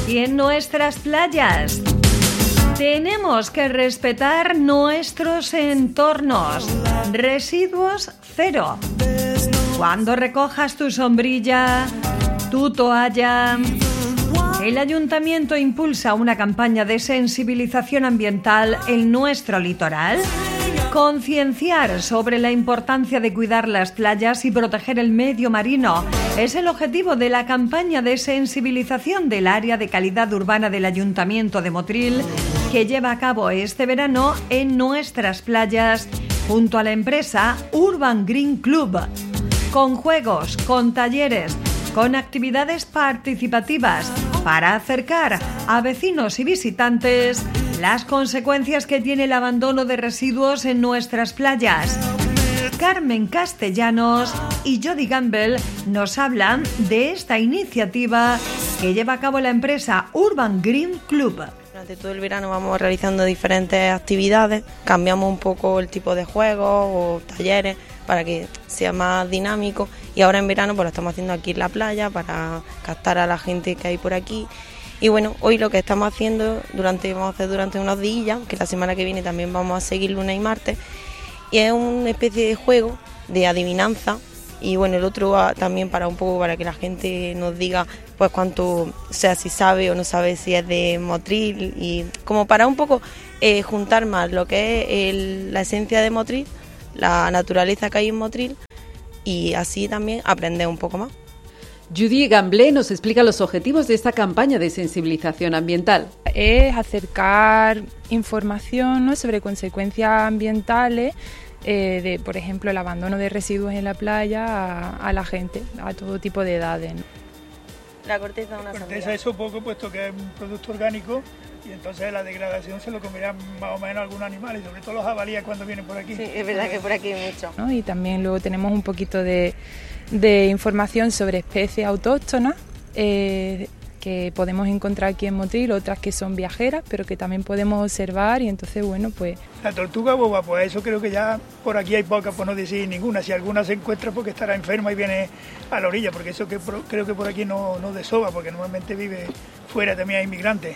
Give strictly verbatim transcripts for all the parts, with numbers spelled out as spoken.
y en nuestras playas. Tenemos que respetar nuestros entornos. Residuos cero. Cuando recojas tu sombrilla, tu toalla. El Ayuntamiento impulsa una campaña de sensibilización ambiental en nuestro litoral. Concienciar sobre la importancia de cuidar las playas y proteger el medio marino es el objetivo de la campaña de sensibilización del área de calidad urbana del Ayuntamiento de Motril, que lleva a cabo este verano en nuestras playas junto a la empresa Urban Green Club, con juegos, con talleres, con actividades participativas para acercar a vecinos y visitantes las consecuencias que tiene el abandono de residuos en nuestras playas. Carmen Castellanos y Jody Gamble nos hablan de esta iniciativa que lleva a cabo la empresa Urban Green Club. Durante todo el verano vamos realizando diferentes actividades, cambiamos un poco el tipo de juegos o talleres para que sea más dinámico, y ahora en verano pues lo estamos haciendo aquí en la playa para captar a la gente que hay por aquí. Y bueno, hoy lo que estamos haciendo durante vamos a hacer durante unos días, que la semana que viene también vamos a seguir lunes y martes, y es una especie de juego de adivinanza. Y bueno, el otro también para un poco para que la gente nos diga pues cuánto, o sea, si sabe o no sabe si es de Motril, y como para un poco eh, juntar más lo que es el, la esencia de Motril, la naturaleza que hay en Motril, y así también aprender un poco más. Jody Gamble nos explica los objetivos de esta campaña de sensibilización ambiental. Es acercar información, ¿no?, sobre consecuencias ambientales, eh, de, por ejemplo, el abandono de residuos en la playa a, a la gente, a todo tipo de edades, ¿no? La corteza de una corteza sandía. Eso poco, puesto que es un producto orgánico, y entonces la degradación se lo comerán más o menos algunos animales, sobre todo los jabalíes cuando vienen por aquí. Sí, es verdad que por aquí hay mucho, ¿no? Y también luego tenemos un poquito de, de información sobre especies autóctonas eh, que podemos encontrar aquí en Motril, otras que son viajeras, pero que también podemos observar, y entonces, bueno, pues... La tortuga boba, pues eso creo que ya por aquí hay pocas, por no decir ninguna. Si alguna se encuentra porque estará enferma y viene a la orilla, porque eso que por, creo que por aquí no, no desova, porque normalmente vive fuera, también hay inmigrantes.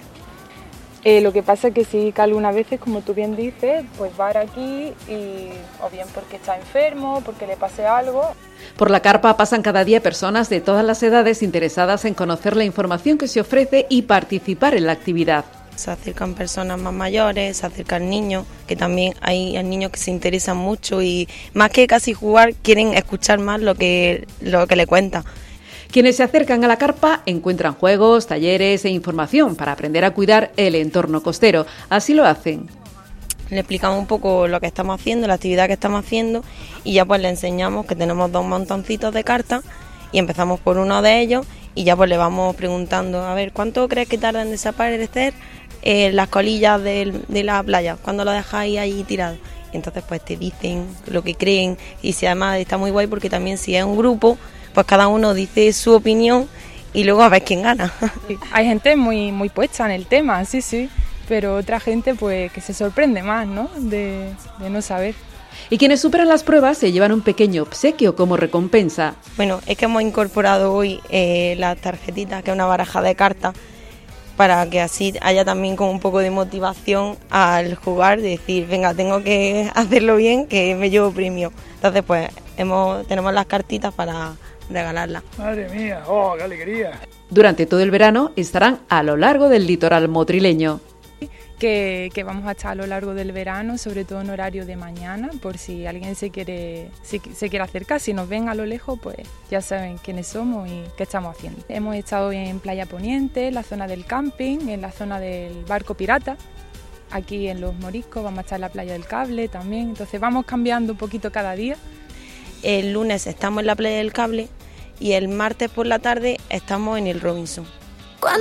Eh, lo que pasa es que sí que algunas veces, como tú bien dices, pues va aquí y o bien porque está enfermo, porque le pase algo. Por la carpa pasan cada día personas de todas las edades interesadas en conocer la información que se ofrece y participar en la actividad. Se acercan personas más mayores, se acercan niños, que también hay niños que se interesan mucho y más que casi jugar quieren escuchar más lo que, lo que le cuentan. Quienes se acercan a la carpa encuentran juegos, talleres e información para aprender a cuidar el entorno costero. Así lo hacen. Le explicamos un poco lo que estamos haciendo, la actividad que estamos haciendo, y ya pues le enseñamos que tenemos dos montoncitos de cartas y empezamos por uno de ellos y ya pues le vamos preguntando, a ver, ¿cuánto crees que tarda en desaparecer eh, las colillas de, de la playa cuando lo dejáis ahí tirado? Y entonces pues te dicen lo que creen, y si además está muy guay porque también si es un grupo, pues cada uno dice su opinión y luego a ver quién gana. Hay gente muy, muy puesta en el tema, sí, sí, pero otra gente pues que se sorprende más, ¿no?, de, de no saber. Y quienes superan las pruebas se llevan un pequeño obsequio como recompensa. Bueno, es que hemos incorporado hoy eh, las tarjetitas, que es una baraja de cartas, para que así haya también como un poco de motivación al jugar, de decir, venga, tengo que hacerlo bien, que me llevo premio. Entonces pues hemos, tenemos las cartitas para regalarla. Madre mía, oh, qué alegría. Durante todo el verano estarán a lo largo del litoral motrileño. Que, que vamos a estar a lo largo del verano, sobre todo en horario de mañana, por si alguien se quiere, si, se quiere acercar, si nos ven a lo lejos, pues ya saben quiénes somos y qué estamos haciendo. Hemos estado en Playa Poniente, en la zona del camping, en la zona del barco pirata, aquí en Los Moriscos, vamos a estar en la playa del Cable también, entonces vamos cambiando un poquito cada día. El lunes estamos en la playa del Cable y el martes por la tarde estamos en el Robinson.